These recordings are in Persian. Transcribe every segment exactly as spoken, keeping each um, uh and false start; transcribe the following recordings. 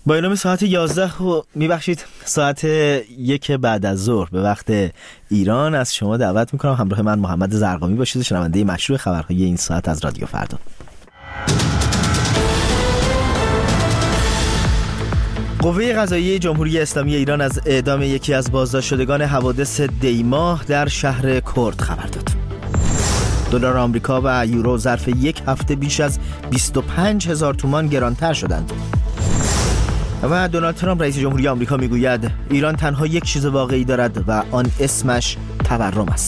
با اعلام ساعت یازده و میبخشید ساعت یک بعد از ظهر به وقت ایران از شما دعوت میکنم همراه من محمد زرقامی باشید، شنونده مشروع خبرهای این ساعت از رادیو فردا. قوه قضاییه جمهوری اسلامی ایران از اعدام یکی از بازداشت شدگان حوادث دیما در شهر کرد خبر داد. دلار آمریکا و یورو ظرف یک هفته بیش از بیست و پنج هزار تومان گرانتر شدند. و دونالد ترامپ رئیس جمهوری آمریکا میگوید ایران تنها یک چیز واقعی دارد و آن اسمش تورم است.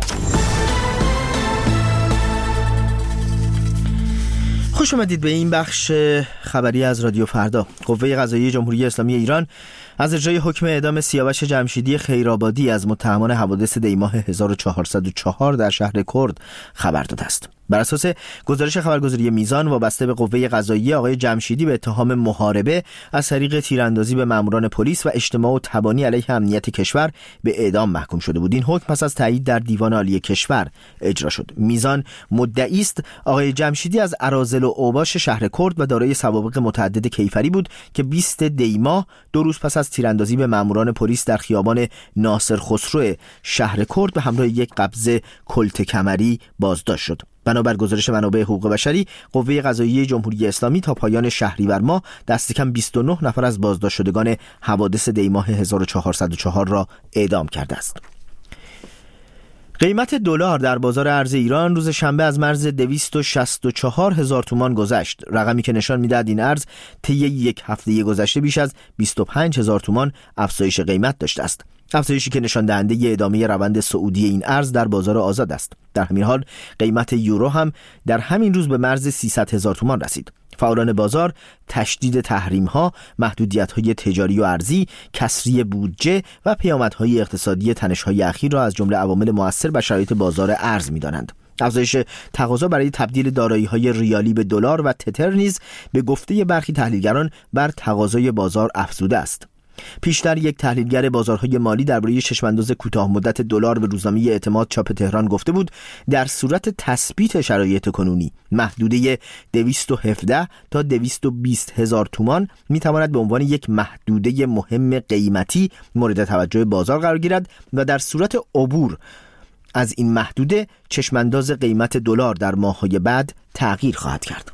خوش آمدید به این بخش خبری از رادیو فردا. قوه قضاییه جمهوری اسلامی ایران از اجرای حکم اعدام سیاوش جمشیدی خیرآبادی از متهمان حوادث دیماه هزار و چهارصد و چهار در شهر کرد خبر داده است. بر اساس گزارش خبرگزاری میزان وابسته به قوه قضاییه، آقای جمشیدی به اتهام محاربه از طریق تیراندازی به ماموران پلیس و اجتماع و تبانی علیه امنیت کشور به اعدام محکوم شده بود. این حکم پس از تایید در دیوان عالی کشور اجرا شد. میزان مدعی است آقای جمشیدی از اراذل و اوباش شهر کرد و دارای سوابق متعدد کیفری بود که بیست دی ماه دو روز پس از تیراندازی به ماموران پلیس در خیابان ناصر خسرو شهر کرد به همراه یک قبض کلت کمری بازداشت شد. بنابر گزارش منابع حقوق بشری، قوه قضاییه جمهوری اسلامی تا پایان شهریور ماه دست کم بیست و نه نفر از بازداشت شدگان حوادث دیماه هزار و چهارصد و چهار را اعدام کرده است. قیمت دلار در بازار ارز ایران روز شنبه از مرز دویست و شصت و چهار هزار تومان گذشت، رقمی که نشان می‌دهد این ارز طی یک هفته گذشته بیش از بیست و پنج هزار تومان افزایش قیمت داشته است. افزایشی که نشان دهنده ادامه روند صعودی این ارز در بازار آزاد است. در همین حال قیمت یورو هم در همین روز به مرز سیصد هزار تومان رسید. فعالان بازار تشدید تحریم‌ها، محدودیت‌های تجاری و ارزی، کسری بودجه و پیامدهای اقتصادی تنش‌های اخیر را از جمله عوامل مؤثر بر شرایط بازار ارز می‌دانند. افزایش تقاضا برای تبدیل دارایی‌های ریالی به دلار و تتر نیز به گفته برخی تحلیلگران بر تقاضای بازار افزوده است. پیشتر یک تحلیلگر بازارهای مالی درباره چشم‌انداز کوتاه مدت دلار به روزنامه اعتماد چاپ تهران گفته بود در صورت تثبیت شرایط کنونی محدوده دویست و هفده تا دویست و بیست هزار تومان میتواند به عنوان یک محدوده مهم قیمتی مورد توجه بازار قرار گیرد و در صورت عبور از این محدوده چشم‌انداز قیمت دلار در ماه‌های بعد تغییر خواهد کرد.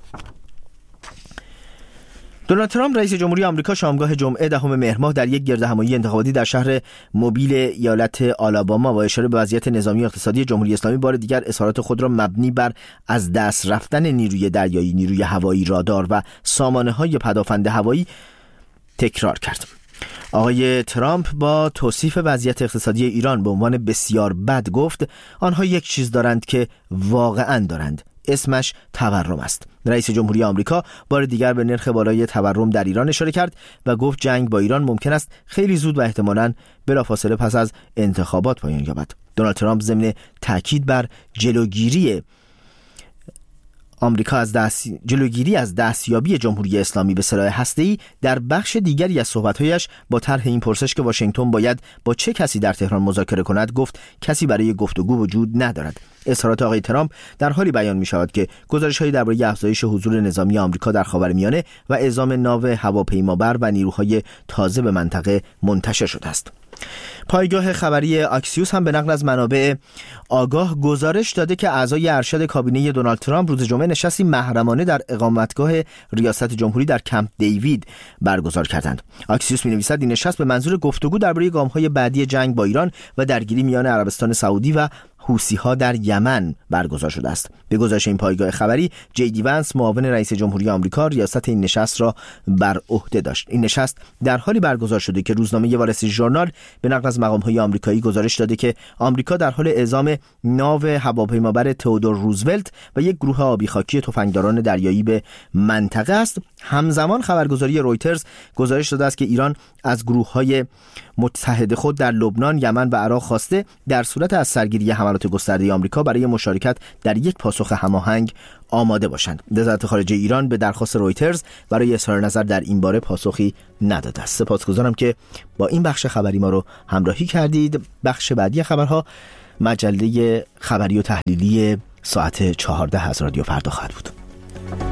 دونالد ترامپ رئیس جمهوری آمریکا شامگاه جمعه دهم مهر ماه در یک گردهمایی انتخاباتی در شهر موبیل ایالت آلاباما با اشاره به وضعیت نظامی و اقتصادی جمهوری اسلامی بار دیگر اظهارات خود را مبنی بر از دست رفتن نیروی دریایی، نیروی هوایی، رادار و سامانه‌های پدافند هوایی تکرار کرد. آقای ترامپ با توصیف وضعیت اقتصادی ایران به عنوان بسیار بد گفت آنها یک چیز دارند که واقعاً دارند، اسمش تورم است. رئیس جمهوری آمریکا بار دیگر به نرخ بالای تورم در ایران اشاره کرد و گفت جنگ با ایران ممکن است خیلی زود و احتمالاً بلافاصله پس از انتخابات پایان یابد. دونالد ترامپ ضمن تاکید بر جلوگیری آمریکا از دست جلوگیری از دستیابی جمهوری اسلامی به سلاح هسته‌ای در بخش دیگری از صحبت‌هایش با طرح این پرسش که واشنگتن باید با چه کسی در تهران مذاکره کند گفت کسی برای گفتگو وجود ندارد. اظهارات آقای ترامپ در حالی بیان می‌شود که گزارش‌هایی درباره افزایش حضور نظامی آمریکا در خاورمیانه و اعزام ناو هواپیمابر و نیروهای تازه به منطقه منتشر شده است. پایگاه خبری آکسیوس هم به نقل از منابع آگاه گزارش داده که اعضای ارشد کابینه دونالد ترامپ روز جمعه نشستی محرمانه در اقامتگاه ریاست جمهوری در کمپ دیوید برگزار کردند. آکسیوس می‌نویسد این نشست به منظور گفتگو درباره گام‌های بعدی جنگ با ایران و درگیری میان عربستان سعودی و حوثی‌ها در یمن برگزار شده است. به گزارش این پایگاه خبری، جی دی ونس معاون رئیس جمهوری آمریکا ریاست این نشست را بر عهده داشت. این نشست در حالی برگزار شده که روزنامه وال استریت ژورنال به نقل از مقام‌های آمریکایی گزارش داده که آمریکا در حال اعزام ناو هواپیمابر تئودور روزولت و یک گروه آبی خاکی تفنگداران دریایی به منطقه است. همزمان خبرگزاری رویترز گزارش داده است که ایران از گروه‌های متحد خود در لبنان، یمن و عراق خواسته در صورت از سرگیری حملات گسترده آمریکا برای مشارکت در یک پاسخ هماهنگ آماده باشند. وزارت خارجه ایران به درخواست رویترز برای اظهار نظر در این باره پاسخی نداده است. سپاسگزارم که با این بخش خبری ما رو همراهی کردید. بخش بعدی خبرها مجله خبری و تحلیلی ساعت چهارده از رادیو فردا خواهد بود.